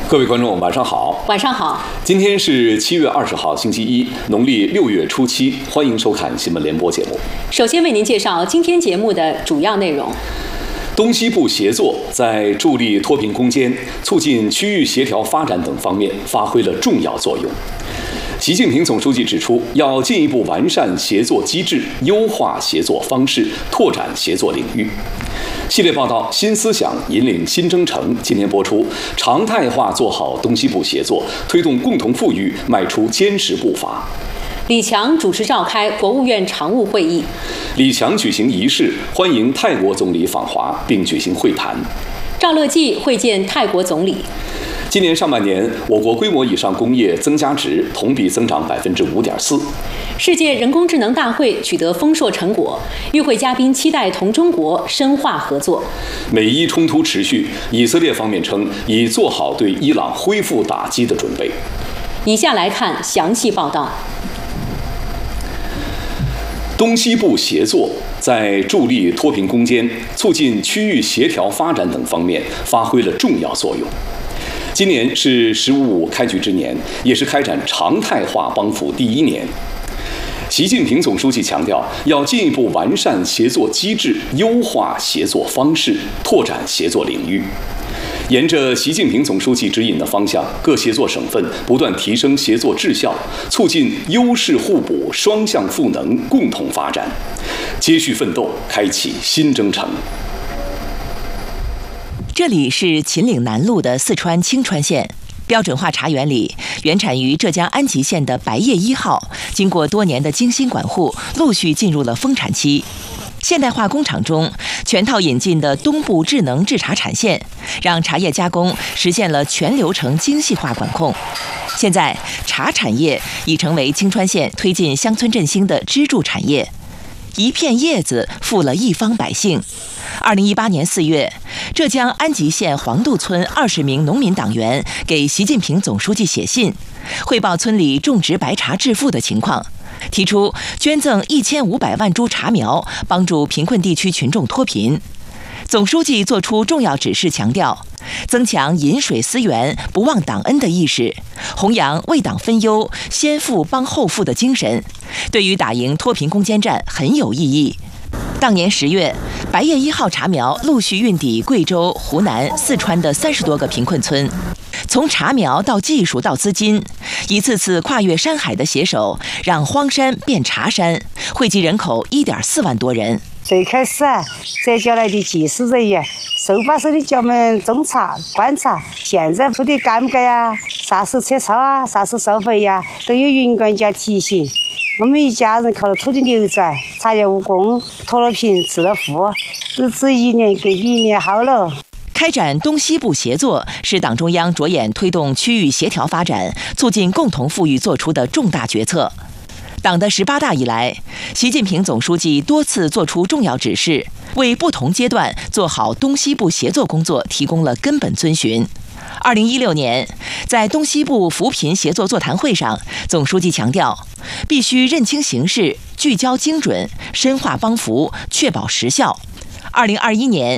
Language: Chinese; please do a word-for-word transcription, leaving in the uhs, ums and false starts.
各位观众，晚上好。 晚上好。 今天是七月二十号，星期一，农历六月初七。欢迎收看新闻联播节目。 首先为您介绍今天节目的主要内容。 东西部协作在助力脱贫攻坚、促进区域协调发展等方面发挥了重要作用。习近平总书记指出，要进一步完善协作机制，优化协作方式，拓展协作领域。系列报道《新思想引领新征程》今天播出，常态化做好东西部协作，推动共同富裕迈出坚实步伐。 李强主持召开国务院常务会议。 李强举行仪式，欢迎泰国总理访华，并举行会谈。 赵乐际会见泰国总理。 今年上半年，我国规模以上工业增加值同比增长百分之五点四。 世界人工智能大会取得丰硕成果，与会嘉宾期待同中国深化合作。 美伊冲突持续，以色列方面称已做好对伊朗恢复打击的准备。 以下来看详细报道。 东西部协作在助力脱贫攻坚、促进区域协调发展等方面发挥了重要作用。今年是“十五五”开局之年，也是开展常态化帮扶第一年。习近平总书记强调，要进一步完善协作机制，优化协作方式，拓展协作领域。沿着习近平总书记指引的方向，各协作省份不断提升协作质效，促进优势互补、双向赋能，共同发展，接续奋斗，开启新征程。 这里是秦岭南路的四川青川县标准化茶园里，原产于浙江安吉县的白叶一号，经过多年的精心管护，陆续进入了丰产期。现代化工厂中全套引进的东部智能制茶产线，让茶叶加工实现了全流程精细化管控。现在，茶产业已成为青川县推进乡村振兴的支柱产业。一片叶子富了一方百姓。二零一八年四月，浙江安吉县黄渡村二十名农民党员给习近平总书记写信，汇报村里种植白茶致富的情况，提出捐赠一千五百万株茶苗，帮助贫困地区群众脱贫。总书记作出重要指示，强调增强饮水思源、不忘党恩的意识，弘扬为党分忧、先富帮后富的精神，对于打赢脱贫攻坚战很有意义。当年十月，白叶一号茶苗陆续运抵贵州、湖南、四川的三十多个贫困村。从茶苗到技术到资金，一次次跨越山海的携手，让荒山变茶山，惠及人口一点四万多人。 最开始啊，浙江来的技术人员手把手的教我们种茶、观察。现在不得干不干呀？啥时候撤操啊？啥时候收回呀？都有云管家提醒。我们一家人靠着土地流转，茶叶务工，脱了贫，致了富，日子一年比一年好了。 开展东西部协作是党中央着眼推动区域协调发展、促进共同富裕作出的重大决策。党的十八大以来，习近平总书记多次作出重要指示，为不同阶段做好东西部协作工作提供了根本遵循。二零一六年，在东西部扶贫协作座谈会上，总书记强调，必须认清形势，聚焦精准，深化帮扶，确保实效。二零二一年，